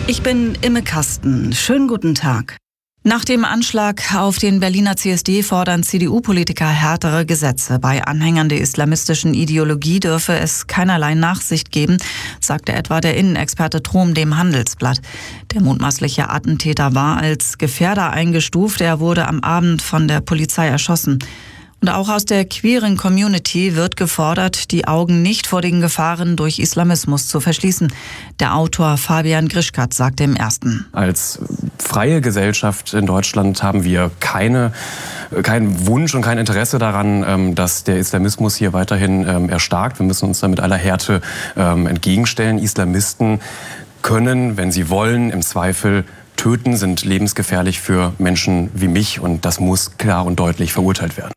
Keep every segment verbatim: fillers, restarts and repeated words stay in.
Ich bin Imme Kasten. Schönen guten Tag. Nach dem Anschlag auf den Berliner C S D fordern C D U-Politiker härtere Gesetze. Bei Anhängern der islamistischen Ideologie dürfe es keinerlei Nachsicht geben, sagte etwa der Innenexperte Trom dem Handelsblatt. Der mutmaßliche Attentäter war als Gefährder eingestuft. Er wurde am Abend von der Polizei erschossen. Und auch aus der queeren Community wird gefordert, die Augen nicht vor den Gefahren durch Islamismus zu verschließen. Der Autor Fabian Grischkat sagte im Ersten. Als freie Gesellschaft in Deutschland haben wir keine, keinen Wunsch und kein Interesse daran, dass der Islamismus hier weiterhin erstarkt. Wir müssen uns da mit aller Härte entgegenstellen. Islamisten können, wenn sie wollen, im Zweifel töten, sind lebensgefährlich für Menschen wie mich und das muss klar und deutlich verurteilt werden.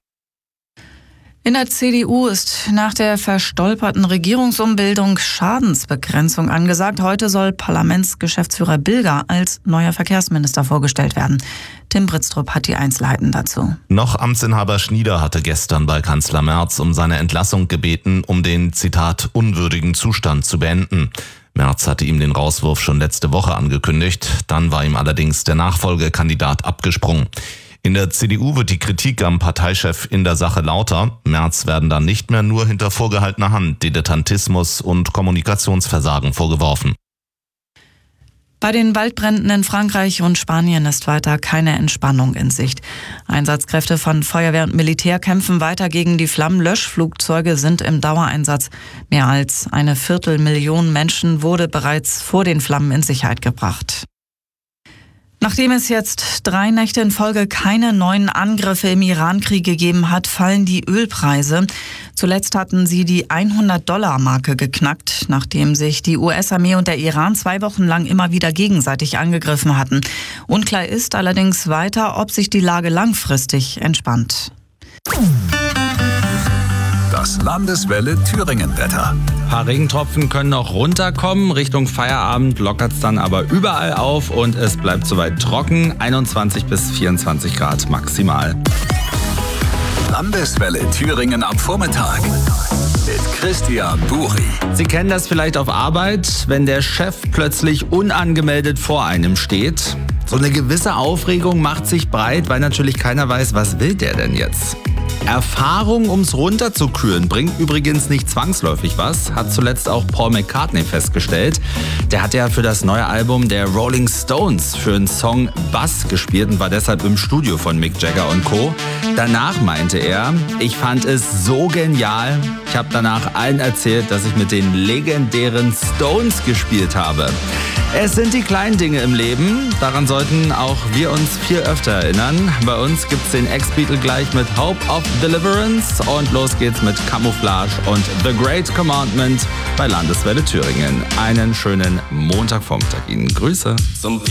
In der C D U ist nach der verstolperten Regierungsumbildung Schadensbegrenzung angesagt. Heute soll Parlamentsgeschäftsführer Bilger als neuer Verkehrsminister vorgestellt werden. Tim Britztrup hat die Einzelheiten dazu. Noch Amtsinhaber Schnieder hatte gestern bei Kanzler Merz um seine Entlassung gebeten, um den, Zitat, unwürdigen Zustand zu beenden. Merz hatte ihm den Rauswurf schon letzte Woche angekündigt. Dann war ihm allerdings der Nachfolgekandidat abgesprungen. In der C D U wird die Kritik am Parteichef in der Sache lauter. Merz werden dann nicht mehr nur hinter vorgehaltener Hand Dilettantismus und Kommunikationsversagen vorgeworfen. Bei den Waldbränden in Frankreich und Spanien ist weiter keine Entspannung in Sicht. Einsatzkräfte von Feuerwehr und Militär kämpfen weiter gegen die Flammen. Löschflugzeuge sind im Dauereinsatz. Mehr als eine Viertelmillion Menschen wurde bereits vor den Flammen in Sicherheit gebracht. Nachdem es jetzt drei Nächte in Folge keine neuen Angriffe im Iran-Krieg gegeben hat, fallen die Ölpreise. Zuletzt hatten sie die hundert-Dollar-Marke geknackt, nachdem sich die U S-Armee und der Iran zwei Wochen lang immer wieder gegenseitig angegriffen hatten. Unklar ist allerdings weiter, ob sich die Lage langfristig entspannt. Das Landeswelle Thüringen-Wetter. Ein paar Regentropfen können noch runterkommen. Richtung Feierabend lockert es dann aber überall auf und es bleibt soweit trocken. einundzwanzig bis vierundzwanzig Grad maximal. Landeswelle Thüringen am Vormittag mit Christian Buri. Sie kennen das vielleicht auf Arbeit, wenn der Chef plötzlich unangemeldet vor einem steht. So eine gewisse Aufregung macht sich breit, weil natürlich keiner weiß, was will der denn jetzt? Erfahrung, ums runterzukühlen, bringt übrigens nicht zwangsläufig was, hat zuletzt auch Paul McCartney festgestellt. Der hat ja für das neue Album der Rolling Stones für einen Song Bass gespielt und war deshalb im Studio von Mick Jagger und Co. Danach meinte er, ich fand es so genial, ich habe danach allen erzählt, dass ich mit den legendären Stones gespielt habe. Es sind die kleinen Dinge im Leben, daran sollten auch wir uns viel öfter erinnern. Bei uns gibt's den Ex-Beatle gleich mit Hope of Deliverance und los geht's mit Camouflage und The Great Commandment bei Landeswelle Thüringen. Einen schönen Montagvormittag Ihnen. Grüße.